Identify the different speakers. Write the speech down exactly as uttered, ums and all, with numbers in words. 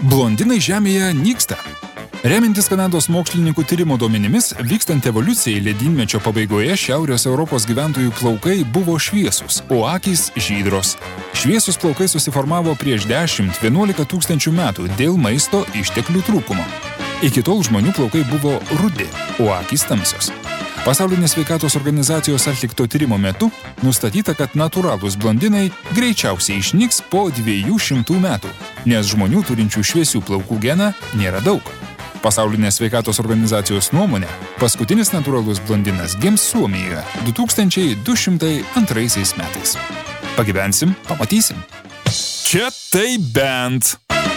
Speaker 1: Blondinai Žemėje nyksta. Remiantis Kanados mokslininkų tyrimo duomenimis, vykstant evoliucijai ledynmečio pabaigoje Šiaurės Europos gyventojų plaukai buvo šviesus, o akys žydros. Šviesus plaukai susiformavo prieš dešimt vienuolika tūkstančių metų dėl maisto išteklių trūkumo. Iki tol žmonių plaukai buvo rudi, o akys tamsios. Pasaulinės sveikatos organizacijos atlikto tyrimo metu nustatyta, kad natūralūs blondinai greičiausiai išnyks po dviejų šimtų metų, nes žmonių turinčių šviesių plaukų geną nėra daug. Pasaulinės sveikatos organizacijos nuomonė, paskutinis natūralus blondinas gims Suomijoje du tūkstančiai du šimtai antraisiais metais. Pagyvensim, pamatysim. Čia tai bent.